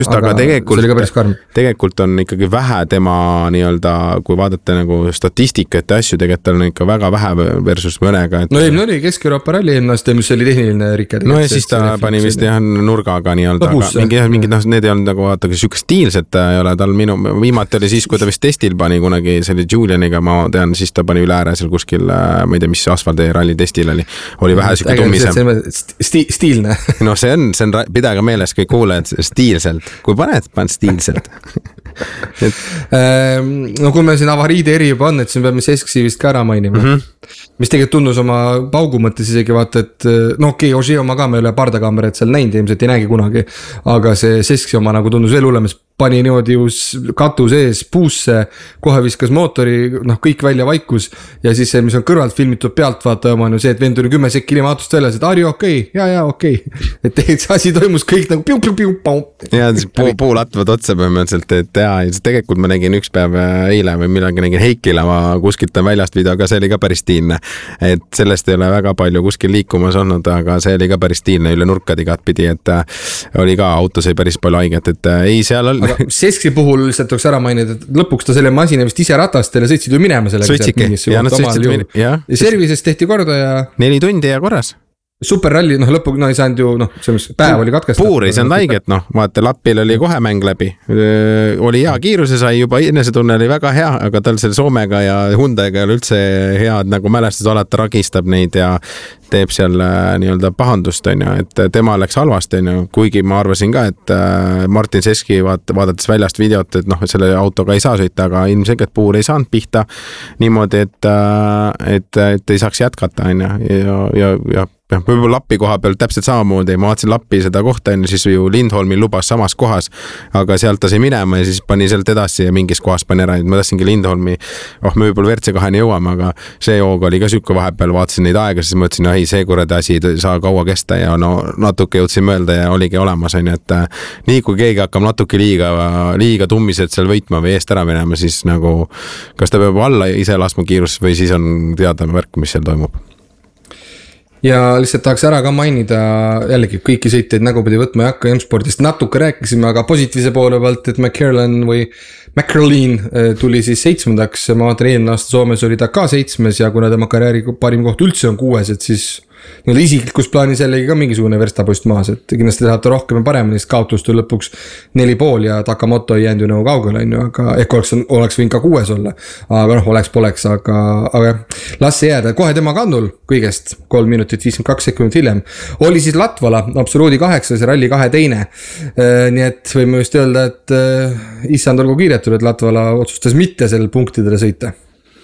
aga tegelikult on ikkagi vähe tema nii-öelda, kui vaadata nagu statistikat ja asju, tegelikult on ikka väga vähe versus mõnega. No eelmine oli Kesk-Euroopa ralli eelmast, mis oli tehniline rike. No ja siis ta pani vist jah nurgaga nii-öelda, aga mingid need ei olnud nagu vaata, kui süükest stiilset ei ole, tal viimati oli siis, kui ta vist testil pani kunagi, see oli Julianiga, ma tean, siis ta pani üle ääre seal kuskil, ma ei tea, mis asfaldi ralli testil oli vähe süük tummisem. Stiilne. No see on pidage meeles kõik kuulajad stiilselt. Kui paned stiilselt. No kui me siin avariide eri juba on, et siin peame Sesksi vist ka ära mainima. Mis tegelikult tundus oma paugu mõttes isegi vaata, et no okei, Ožee oma ka me üle pardakaamerat seal näinud, ilmselt ei näegi kunagi. Aga see Sesksi oma nagu tundus veel hullemas, pani niimoodi ju katus ees puusse, kohe viskas mootori, kõik välja vaikus ja siis see, mis on kõrvalt filmitud pealt vaata oma on ju see, et vend tuli 10 sekki ilma autost väljas, et are you okei? Ja okei. Et tegelikult see asi toimus kõik nagu piu. Ja pool atvad otsa põhimõtteliselt, et tegelikult ma nägin üks päev eile või millega nägin Heikile, ma kuskilt on väljast video, aga see oli ka päris stiilne. Et sellest ei ole väga palju kuskil liikumas olnud, aga see oli ka päris stiilne üle nurkad igat pidi, et oli ka autos ei päris palju haiget, et ei seal oli. Seski puhul lihtsalt tuleks ära mainida, et lõpuks ta selle masina vist ise ratastele sõitsid ju minema sellega. Sõitsike, ja nad sõitsid ja servises tehti korda ja 4 tundi ja korras. Superralli, lõpuks ei saanud ju, see päev oli katkestada. Puur ei saanud haiget, vaata Lappil oli kohe mäng läbi. Oli hea kiiruse, sai juba enesetunne oli väga hea, aga tal selle Soomega ja Hyundai'ga oli üldse head nagu mälestus alati ragistab neid ja teeb seal nii-öelda pahandust, et tema läks halvasti, kuigi ma arvasin ka, et Martin Seski vaadates väljast videot, et selle autoga ei saa sõita, aga ilmselgelt Puur ei saanud pihta niimoodi, et ei saaks jätkata, ja võib-olla Lappi koha peal täpselt samamoodi, ma vaatasin Lappi seda kohta enne, siis ju Lindholmil lubas samas kohas, aga sealt ta sai minema ja siis pani sealt edasi ja mingis kohas pani ära, et ma tahtsingi Lindholmi, me võib-olla WRC2-ni jõuame, aga see joog oli ka sükke vahepeal, vaatasin neid aega, siis mõtlesin, ei, see kuradi asi ei saa kaua kesta ja natuke jõudsin mõelda ja oligi olemas, et nii kui keegi hakkab natuke liiga tummised seal võitma või eest ära minema, siis nagu, kas ta peab alla ise laskma kiirust või siis on teada värk, mis seal toimub. Ja lihtsalt tahaks ära ka mainida jällegi kõiki sõiteid nägupidi võtma ja hakka M-spordist natuke rääkisime, aga positiivse poole pealt, et McCarlin tuli siis 7. Ma vaatan eelmine aasta Soomes oli ta ka 7. ja kuna tema karjääri parim koht üldse on 6, et siis isiklikus plaanis jällegi ka mingisugune verstapost maas, et kindlasti tahab ta rohkem ja paremini, sest kaotust on lõpuks 4,5 ja Takamoto ei jäänud ju nagu kaugele, aga ehk oleks võinud ka 6 olla, aga oleks-poleks, aga las see jääda, kohe tema kandul kõigest 3 minutit 52 sekundit hiljem oli siis Latvala absoluudi 8, see ralli 2 teine, nii et võime just öelda, et issand olgu kiiretud, et Latvala otsustas mitte sel punktidele sõita.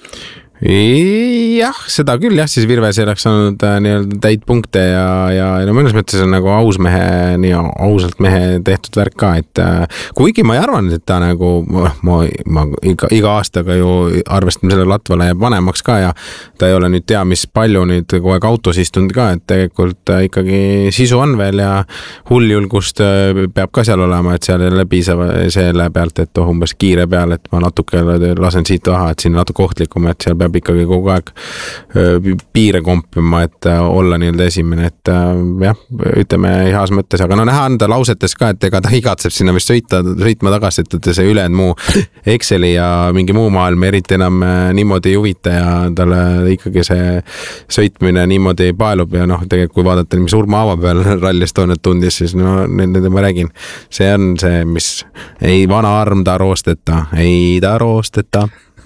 Jah, seda küll jah, siis Virves ei oleks saanud nii-öelda täid punkte ja mõnes mõttes on nagu ausalt mehe tehtud värk ka, et kuigi ma ei arvan, et ta nagu ma iga aastaga ju arvestan selle Latvale jääb vanemaks ka ja ta ei ole nüüd tea, mis palju nüüd kogu aeg autos istunud ka, et tegelikult ikkagi sisu on veel ja hulljulgust peab ka seal olema, et seal ei ole piisav selle pealt, et umbes kiire peal, et ma natuke lasen siit vaha, et siin natuke ohtlikum, et seal peab ikkagi kogu aeg piire kompima, et olla nii-öelda esimene, et jah, ütleme heas mõttes, aga näha anda lausetes ka, et ega ta igatseb sinna vist sõitma tagasi, et see ülejäänud muu Exceli ja mingi muu maailm eriti enam niimoodi ei huvita ja talle ikkagi see sõitmine niimoodi paelub ja tegelikult kui vaadata, mis Urmaava peal rallist on, et tundis, siis nende ma räägin, see on see, mis ei vana arm ta roosteta, ei ta roosteta.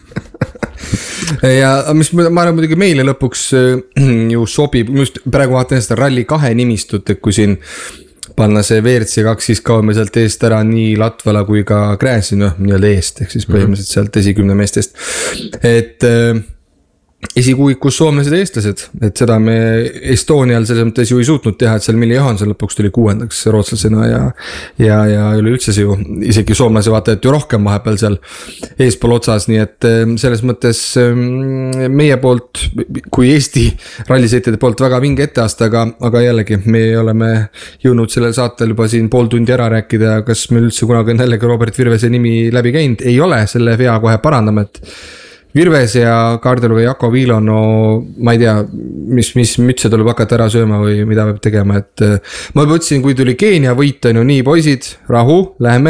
Ja mis ma arvan muidugi meile lõpuks ju sobib, just praegu vaatan seda ralli 2 nimistut, et kui siin panna see WRC2, siis kaome sealt eest ära nii Latvala kui ka Gräzin, nii-öelda eest, ehk siis põhimõtteliselt sealt esikümne meestest, et esikuikus soomlased ja eestlased, et seda me Estonial selles mõttes ju ei suutnud teha, et seal Mille Johansson lõpuks tuli 6. rootslasena ja üleüldse see ju isegi soomlase vaatajat ju rohkem vahepeal seal eespool otsas, nii et selles mõttes meie poolt, kui Eesti rallisõitjate poolt väga vinge etteaste, aga jällegi me oleme jõudnud sellel saatel juba siin pool tundi ära rääkida ja kas meil üldse kunagi on jällegi Robert Virvese nimi läbi käinud, ei ole, selle vea kohe parandame, et Virves ja Kaardel või Jako Viilo, no ma ei tea, mis mütse tuleb hakata ära sööma või mida peab tegema, et ma juba ütlesin, kui tuli Keenia võit, on ju, nii poisid, rahu, läheme